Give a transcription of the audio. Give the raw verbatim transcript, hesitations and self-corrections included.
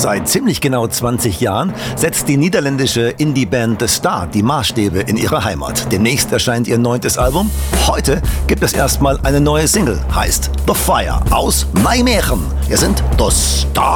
Seit ziemlich genau zwanzig Jahren setzt die niederländische Indie-Band The Star die Maßstäbe in ihrer Heimat. Demnächst erscheint ihr neuntes Album. Heute gibt es erstmal eine neue Single, heißt The Fire aus Nijmegen. Wir sind The Star.